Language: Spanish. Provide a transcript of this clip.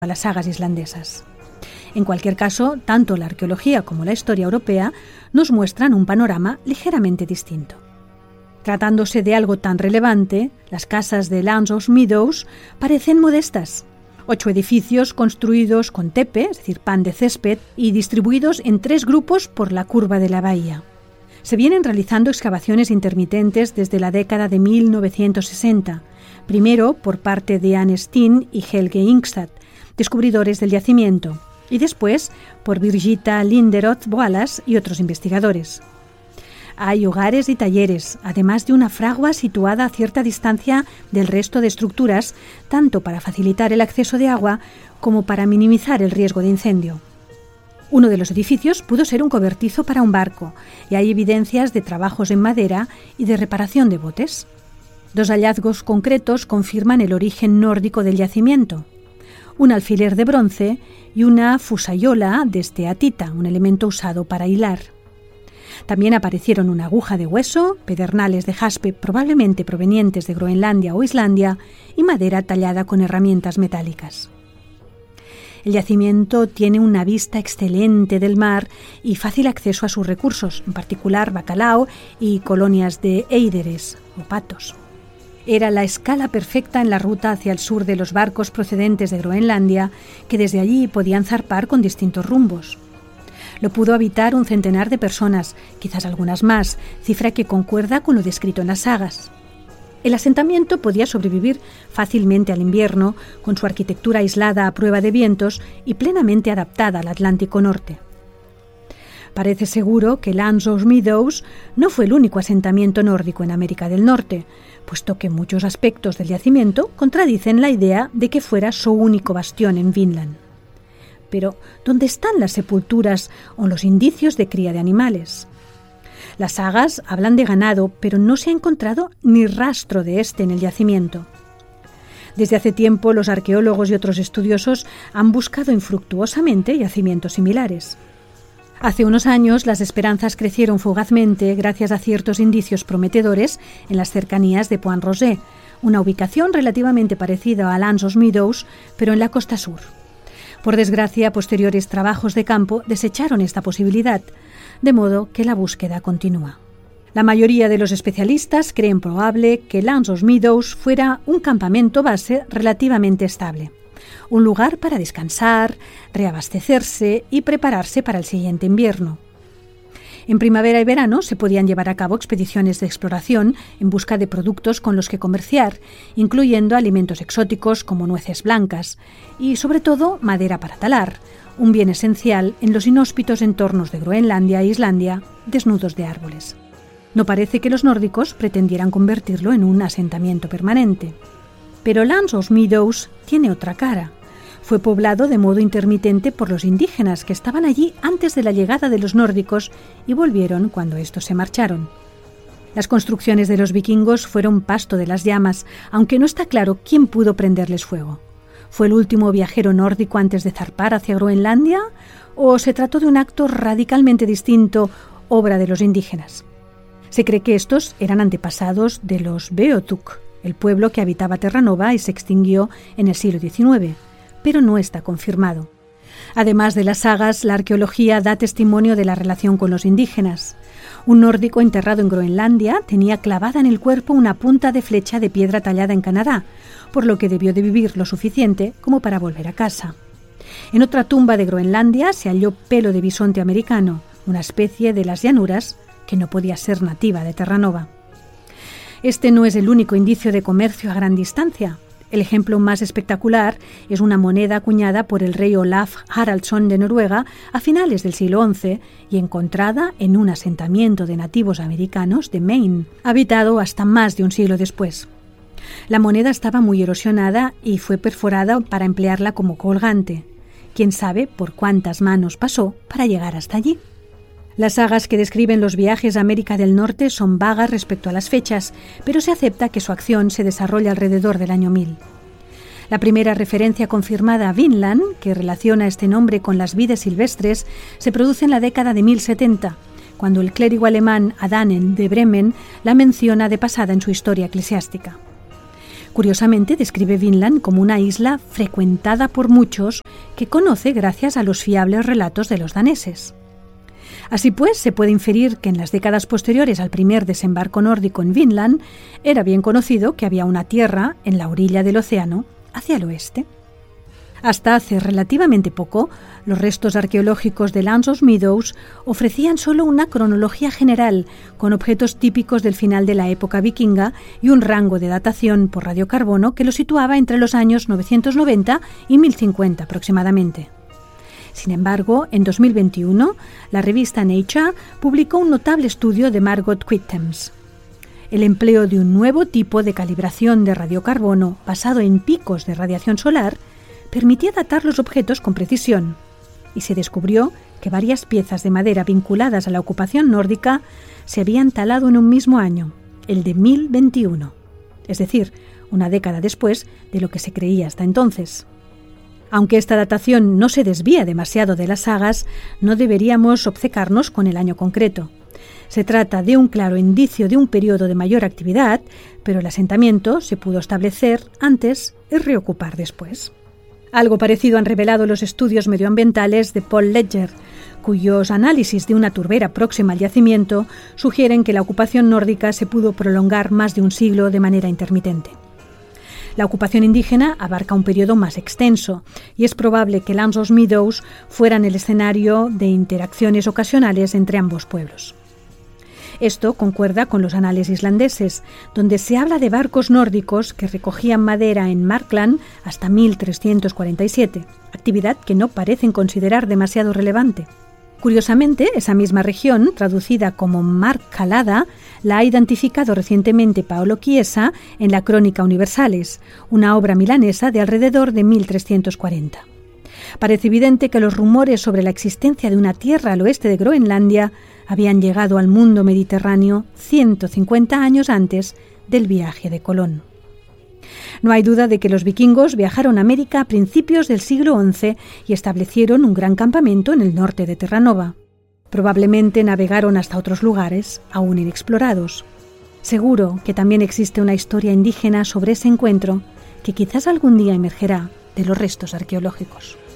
a las sagas islandesas. En cualquier caso, tanto la arqueología como la historia europea nos muestran un panorama ligeramente distinto. Tratándose de algo tan relevante, las casas de Lanzarote Meadows parecen modestas. 8 edificios construidos con tepe, es decir, pan de césped, y distribuidos en 3 grupos por la curva de la bahía. Se vienen realizando excavaciones intermitentes desde la década de 1960, primero por parte de Anne Steen y Helge Ingstad, descubridores del yacimiento, y después por Birgitta Linderoth Wallace y otros investigadores. Hay hogares y talleres, además de una fragua situada a cierta distancia del resto de estructuras, tanto para facilitar el acceso de agua como para minimizar el riesgo de incendio. Uno de los edificios pudo ser un cobertizo para un barco, y hay evidencias de trabajos en madera y de reparación de botes. 2 hallazgos concretos confirman el origen nórdico del yacimiento: un alfiler de bronce y una fusayola de esteatita, un elemento usado para hilar. También aparecieron una aguja de hueso, pedernales de jaspe probablemente provenientes de Groenlandia o Islandia y madera tallada con herramientas metálicas. El yacimiento tiene una vista excelente del mar y fácil acceso a sus recursos, en particular bacalao y colonias de éideres o patos. Era la escala perfecta en la ruta hacia el sur de los barcos procedentes de Groenlandia, que desde allí podían zarpar con distintos rumbos. Lo pudo habitar un centenar de personas, quizás algunas más, cifra que concuerda con lo descrito en las sagas. El asentamiento podía sobrevivir fácilmente al invierno, con su arquitectura aislada a prueba de vientos y plenamente adaptada al Atlántico Norte. Parece seguro que Lanzarote Meadows no fue el único asentamiento nórdico en América del Norte, puesto que muchos aspectos del yacimiento contradicen la idea de que fuera su único bastión en Vinland. Pero, ¿dónde están las sepulturas o los indicios de cría de animales? Las sagas hablan de ganado, pero no se ha encontrado ni rastro de este en el yacimiento. Desde hace tiempo, los arqueólogos y otros estudiosos han buscado infructuosamente yacimientos similares. Hace unos años, las esperanzas crecieron fugazmente gracias a ciertos indicios prometedores en las cercanías de Point Rosé, una ubicación relativamente parecida a Lanzarote Meadows, pero en la costa sur. Por desgracia, posteriores trabajos de campo desecharon esta posibilidad, de modo que la búsqueda continúa. La mayoría de los especialistas creen probable que Lanzarote Meadows fuera un campamento base relativamente estable, un lugar para descansar, reabastecerse y prepararse para el siguiente invierno. En primavera y verano se podían llevar a cabo expediciones de exploración en busca de productos con los que comerciar, incluyendo alimentos exóticos como nueces blancas y, sobre todo, madera para talar, un bien esencial en los inhóspitos entornos de Groenlandia e Islandia, desnudos de árboles. No parece que los nórdicos pretendieran convertirlo en un asentamiento permanente. Pero Lanzarote Meadows tiene otra cara. Fue poblado de modo intermitente por los indígenas que estaban allí antes de la llegada de los nórdicos y volvieron cuando estos se marcharon. Las construcciones de los vikingos fueron pasto de las llamas, aunque no está claro quién pudo prenderles fuego. ¿Fue el último viajero nórdico antes de zarpar hacia Groenlandia? ¿O se trató de un acto radicalmente distinto, obra de los indígenas? Se cree que estos eran antepasados de los Beothuk, el pueblo que habitaba Terranova y se extinguió en el siglo XIX, pero no está confirmado. Además de las sagas, la arqueología da testimonio de la relación con los indígenas. Un nórdico enterrado en Groenlandia tenía clavada en el cuerpo una punta de flecha de piedra tallada en Canadá, por lo que debió de vivir lo suficiente como para volver a casa. En otra tumba de Groenlandia se halló pelo de bisonte americano, una especie de las llanuras que no podía ser nativa de Terranova. Este no es el único indicio de comercio a gran distancia. El ejemplo más espectacular es una moneda acuñada por el rey Olaf Haraldsson de Noruega a finales del siglo XI y encontrada en un asentamiento de nativos americanos de Maine, habitado hasta más de un siglo después. La moneda estaba muy erosionada y fue perforada para emplearla como colgante. Quién sabe por cuántas manos pasó para llegar hasta allí. Las sagas que describen los viajes a América del Norte son vagas respecto a las fechas, pero se acepta que su acción se desarrolla alrededor del año 1000. La primera referencia confirmada a Vinland, que relaciona este nombre con las vides silvestres, se produce en la década de 1070, cuando el clérigo alemán Adanen de Bremen la menciona de pasada en su historia eclesiástica. Curiosamente, describe Vinland como una isla frecuentada por muchos que conoce gracias a los fiables relatos de los daneses. Así pues, se puede inferir que en las décadas posteriores al primer desembarco nórdico en Vinland era bien conocido que había una tierra en la orilla del océano hacia el oeste. Hasta hace relativamente poco, los restos arqueológicos de Lanzarote Meadows ofrecían solo una cronología general, con objetos típicos del final de la época vikinga y un rango de datación por radiocarbono que lo situaba entre los años 990 y 1050 aproximadamente. Sin embargo, en 2021, la revista Nature publicó un notable estudio de Margot Quittems. El empleo de un nuevo tipo de calibración de radiocarbono basado en picos de radiación solar permitía datar los objetos con precisión, y se descubrió que varias piezas de madera vinculadas a la ocupación nórdica se habían talado en un mismo año, el de 1021, es decir, una década después de lo que se creía hasta entonces. Aunque esta datación no se desvía demasiado de las sagas, no deberíamos obcecarnos con el año concreto. Se trata de un claro indicio de un periodo de mayor actividad, pero el asentamiento se pudo establecer antes y reocupar después. Algo parecido han revelado los estudios medioambientales de Paul Ledger, cuyos análisis de una turbera próxima al yacimiento sugieren que la ocupación nórdica se pudo prolongar más de un siglo de manera intermitente. La ocupación indígena abarca un periodo más extenso y es probable que Lanzarote Meadows fueran el escenario de interacciones ocasionales entre ambos pueblos. Esto concuerda con los anales islandeses, donde se habla de barcos nórdicos que recogían madera en Markland hasta 1347, actividad que no parecen considerar demasiado relevante. Curiosamente, esa misma región, traducida como Mar Calada, la ha identificado recientemente Paolo Chiesa en la Crónica Universales, una obra milanesa de alrededor de 1340. Parece evidente que los rumores sobre la existencia de una tierra al oeste de Groenlandia habían llegado al mundo mediterráneo 150 años antes del viaje de Colón. No hay duda de que los vikingos viajaron a América a principios del siglo XI y establecieron un gran campamento en el norte de Terranova. Probablemente navegaron hasta otros lugares aún inexplorados. Seguro que también existe una historia indígena sobre ese encuentro que quizás algún día emergerá de los restos arqueológicos.